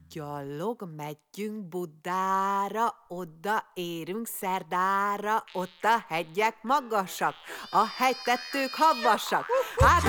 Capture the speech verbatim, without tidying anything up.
Gyalog megyünk Budára, oda érünk szerdára, ott a hegyek magasak, a hegytetők havasak. Hát